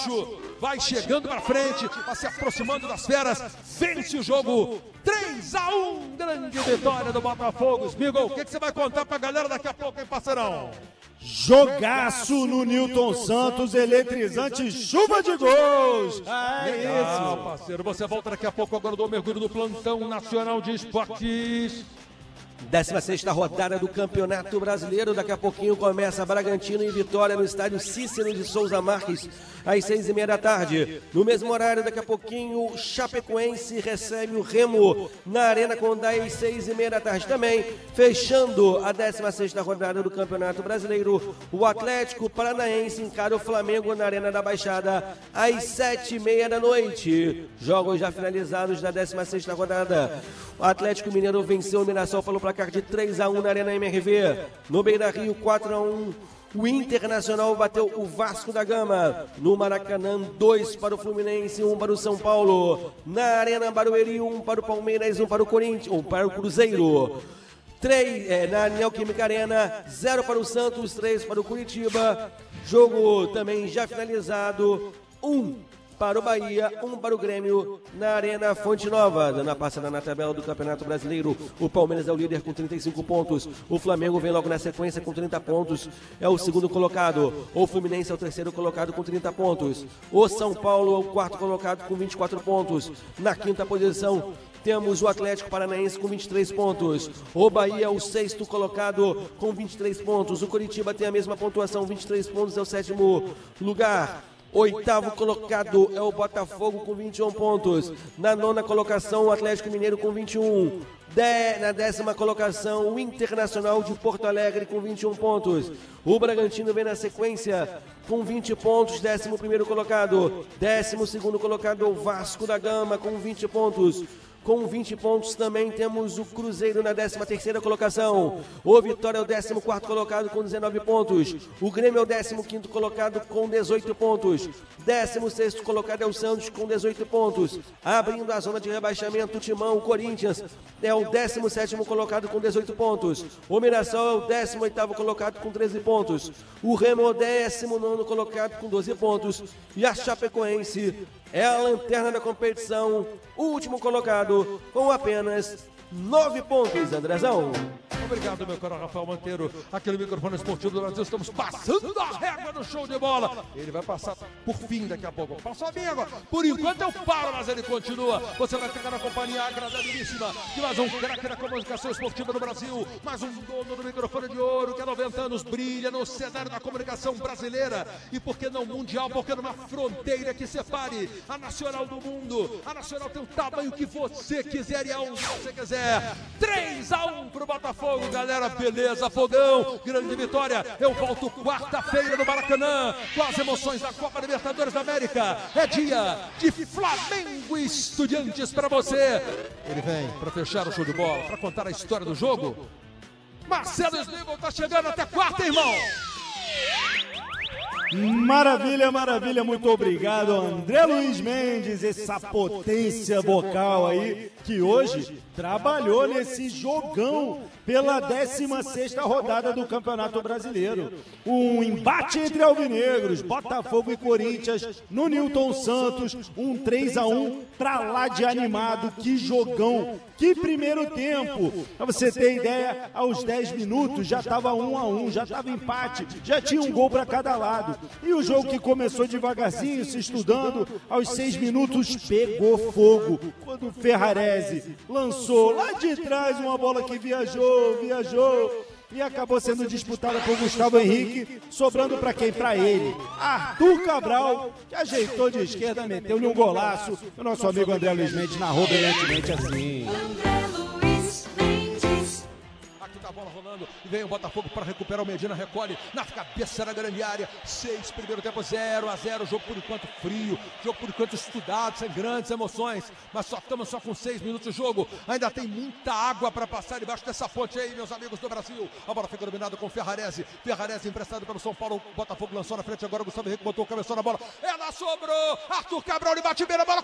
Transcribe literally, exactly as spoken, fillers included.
Gaúcho vai chegando para frente, vai se aproximando das feras, vence o jogo três a um, grande vitória do Botafogo. Smigol, o que, que você vai contar pra galera daqui a pouco, hein, parceirão? Jogaço no Newton Santos, eletrizante, chuva de gols. Ah, é isso, parceiro. Você volta daqui a pouco, agora do mergulho do Plantão Nacional de Esportes. décima sexta rodada do Campeonato Brasileiro. Daqui a pouquinho começa Bragantino e Vitória no estádio Cícero de Souza Marques, às seis e meia da tarde. No mesmo horário, daqui a pouquinho, Chapecoense recebe o Remo na Arena Condá às seis e meia da tarde também. Fechando a décima sexta rodada do Campeonato Brasileiro, o Atlético Paranaense encara o Flamengo na Arena da Baixada às sete e meia da noite. Jogos já finalizados da décima sexta rodada. O Atlético Mineiro venceu o Mirassol pelo placar de três a um na Arena M R V. No Beira-Rio, quatro a um. O Internacional bateu o Vasco da Gama. No Maracanã, dois para o Fluminense, um para o São Paulo. Na Arena Barueri, um para o Palmeiras, um para o Corinthians, um para o Cruzeiro. Três, é, na Neoquímica Arena, zero para o Santos, três para o Curitiba. Jogo também já finalizado, um para o Bahia, um para o Grêmio na Arena Fonte Nova. Dando a passada na tabela do Campeonato Brasileiro, o Palmeiras é o líder com trinta e cinco pontos, o Flamengo vem logo na sequência com trinta pontos, é o segundo colocado, o Fluminense é o terceiro colocado com trinta pontos, o São Paulo é o quarto colocado com vinte e quatro pontos, na quinta posição temos o Atlético Paranaense com vinte e três pontos, o Bahia é o sexto colocado com vinte e três pontos, o Curitiba tem a mesma pontuação, vinte e três pontos, é o sétimo lugar. Oitavo colocado é o Botafogo com vinte e um pontos. Na nona colocação, o Atlético Mineiro com vinte e um. De, na décima colocação, o Internacional de Porto Alegre com vinte e um pontos. O Bragantino vem na sequência com vinte pontos, décimo primeiro colocado. Décimo segundo colocado, o Vasco da Gama com vinte pontos. Com vinte pontos também temos o Cruzeiro na décima terceira colocação. O Vitória é o décimo quarto colocado com dezenove pontos. O Grêmio é o décimo quinto colocado com dezoito pontos. décimo sexto colocado é o Santos com dezoito pontos. Abrindo a zona de rebaixamento, o Timão, o Corinthians, é o décimo sétimo colocado com dezoito pontos. O Mirassol é o décimo oitavo colocado com treze pontos. O Remo é o décimo nono colocado com doze pontos. E a Chapecoense é a lanterna da competição, o último colocado com apenas nove pontos, Andrezão. Obrigado, meu caro Rafael Monteiro. Aqui no microfone esportivo do Brasil, estamos passando a régua no show de bola. Ele vai passar por fim daqui a pouco. Passou bem agora. Por enquanto eu paro, mas ele continua. Você vai ficar na companhia agradabilíssima de mais um craque da comunicação esportiva do Brasil. Mais um dono do microfone de ouro que há noventa anos brilha no cenário da comunicação brasileira. E por que não mundial? Porque numa fronteira que separe a nacional do mundo. A nacional tem o tamanho que você quiser e aonde você quiser. três a um pro Botafogo. Galera, beleza, fogão, grande vitória. Eu volto quarta-feira no Maracanã com as emoções da Copa Libertadores da América. É dia de Flamengo e Estudiantes para você. Ele vem para fechar o show de bola, para contar a história do jogo. Marcelo Smigol tá chegando até quarta, irmão. Maravilha, maravilha, muito obrigado, André Luiz Mendes, essa potência vocal aí, que hoje trabalhou nesse jogão pela décima sexta rodada do Campeonato Brasileiro. Um embate entre alvinegros, Botafogo e Corinthians, no Newton Santos, um três a um, pra lá de animado, que jogão, que primeiro tempo. Pra você ter ideia, aos dez minutos já estava um a um, já estava empate, já tinha um gol para cada lado. E o jogo que começou devagarzinho, se estudando, aos seis minutos pegou fogo, quando o Ferrarese lançou lá de trás uma bola que viajou, viajou, e acabou sendo disputada por Gustavo Henrique, sobrando para quem? Para ele, Arthur Cabral, que ajeitou de esquerda, meteu-lhe um golaço. O nosso amigo André Luiz Mendes narrou brilhantemente assim. A bola rolando e vem o Botafogo para recuperar o Medina, recolhe na cabeça da grande área. Seis, primeiro tempo, zero a zero. Jogo por enquanto frio, jogo por enquanto estudado, sem grandes emoções, mas só estamos só com seis minutos de jogo. Ainda tem muita água para passar debaixo dessa ponte aí, meus amigos do Brasil. A bola fica dominada com Ferrarese. Ferrarese emprestado pelo São Paulo. O Botafogo lançou na frente agora. O Gustavo Henrique botou o cabeção na bola. Ela sobrou. Arthur Cabral, ele bate bem na bola.